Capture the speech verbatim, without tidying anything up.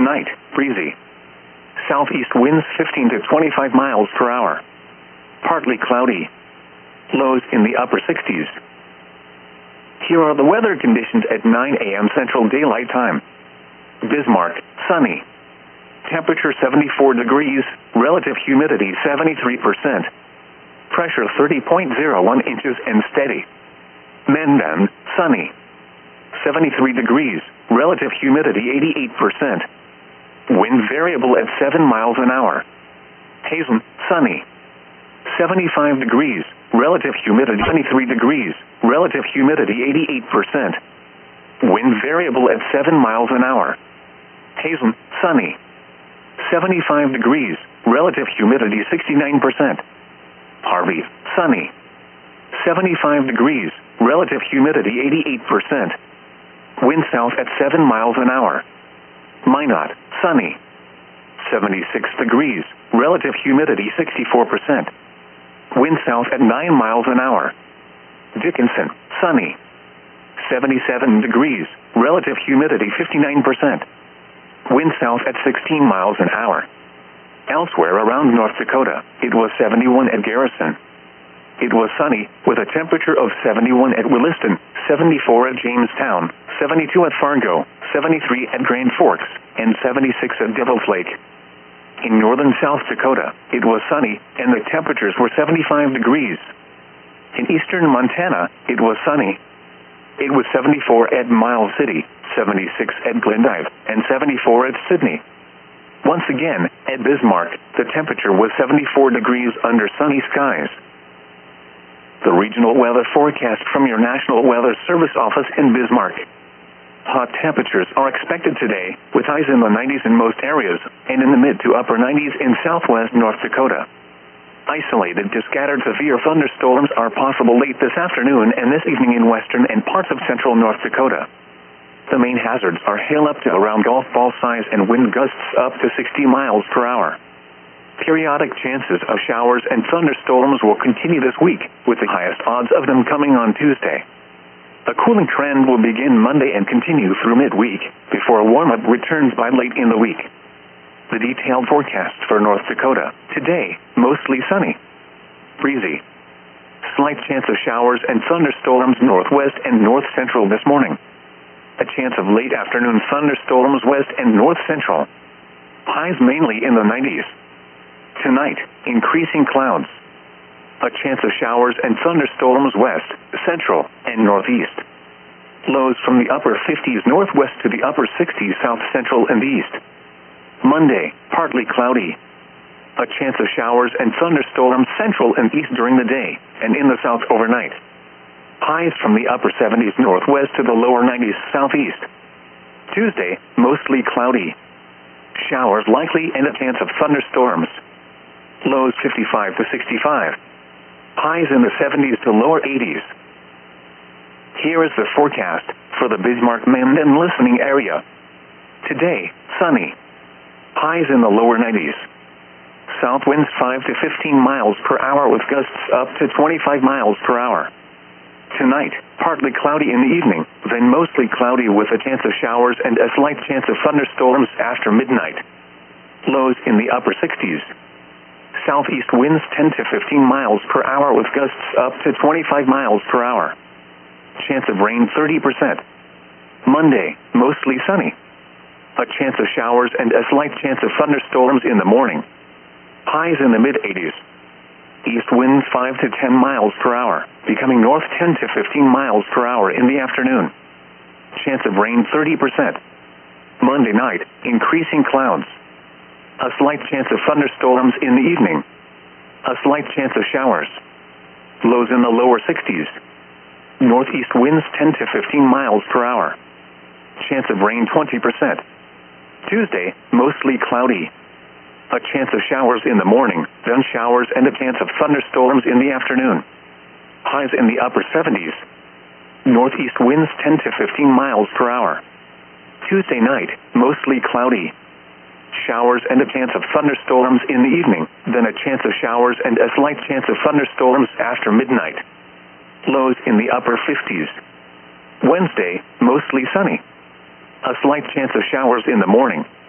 Tonight, breezy. Southeast winds fifteen to twenty-five miles per hour. Partly cloudy. Lows in the upper sixties. Here are the weather conditions at nine a m Central Daylight Time. Bismarck, sunny. Temperature seventy-four degrees, relative humidity seventy-three percent. Pressure thirty point zero one inches and steady. Mendon, sunny. seventy-three degrees, relative humidity eighty-eight percent. Wind variable at seven miles an hour. Hazen, sunny. seventy-five degrees, relative humidity twenty-three degrees, relative humidity eighty-eight percent. Wind variable at seven miles an hour. Hazen, sunny. seventy-five degrees, relative humidity sixty-nine percent. Harvey, sunny. seventy-five degrees, relative humidity eighty-eight percent. Wind south at seven miles an hour. Minot, sunny. seventy-six degrees, relative humidity sixty-four percent. Wind south at nine miles an hour. Dickinson, sunny. seventy-seven degrees, relative humidity fifty-nine percent. Wind south at sixteen miles an hour. Elsewhere around North Dakota, it was seventy-one at Garrison. It was sunny, with a temperature of seventy-one at Williston, seventy-four at Jamestown, seventy-two at Fargo, seventy-three at Grand Forks, and seventy-six at Devil's Lake. In northern South Dakota, it was sunny, and the temperatures were seventy-five degrees. In eastern Montana, it was sunny. It was seventy-four at Miles City, seventy-six at Glendive, and seventy-four at Sidney. Once again, at Bismarck, the temperature was seventy-four degrees under sunny skies. The regional weather forecast from your National Weather Service office in Bismarck. Hot temperatures are expected today, with highs in the nineties in most areas, and in the mid to upper nineties in southwest North Dakota. Isolated to scattered severe thunderstorms are possible late this afternoon and this evening in western and parts of central North Dakota. The main hazards are hail up to around golf ball size and wind gusts up to sixty miles per hour. Periodic chances of showers and thunderstorms will continue this week, with the highest odds of them coming on Tuesday. A cooling trend will begin Monday and continue through midweek, before a warm-up returns by late in the week. The detailed forecast for North Dakota. Today, mostly sunny. Breezy. Slight chance of showers and thunderstorms northwest and north-central this morning. A chance of late afternoon thunderstorms west and north-central. Highs mainly in the nineties. Tonight, increasing clouds. A chance of showers and thunderstorms west, central, and northeast. Lows from the upper fifties northwest to the upper sixties south central and east. Monday, partly cloudy. A chance of showers and thunderstorms central and east during the day, and in the south overnight. Highs from the upper seventies northwest to the lower nineties southeast. Tuesday, mostly cloudy. Showers likely and a chance of thunderstorms. Lows fifty-five to sixty-five. Highs in the seventies to lower eighties. Here is the forecast for the Bismarck-Mendon listening area. Today, sunny. Highs in the lower nineties. South winds five to fifteen miles per hour with gusts up to twenty-five miles per hour. Tonight, partly cloudy in the evening, then mostly cloudy with a chance of showers and a slight chance of thunderstorms after midnight. Lows in the upper sixties. Southeast winds ten to fifteen miles per hour with gusts up to twenty-five miles per hour. Chance of rain thirty percent. Monday, mostly sunny. A chance of showers and a slight chance of thunderstorms in the morning. Highs in the mid-eighties. East winds five to ten miles per hour, becoming north ten to fifteen miles per hour in the afternoon. Chance of rain thirty percent. Monday night, increasing clouds. A slight chance of thunderstorms in the evening. A slight chance of showers. Lows in the lower sixties. Northeast winds ten to fifteen miles per hour. Chance of rain twenty percent. Tuesday, mostly cloudy. A chance of showers in the morning, then showers and a chance of thunderstorms in the afternoon. Highs in the upper seventies. Northeast winds ten to fifteen miles per hour. Tuesday night, mostly cloudy. Showers and a chance of thunderstorms in the evening, then a chance of showers and a slight chance of thunderstorms after midnight. Lows in the upper fifties. Wednesday, mostly sunny. A slight chance of showers in the morning,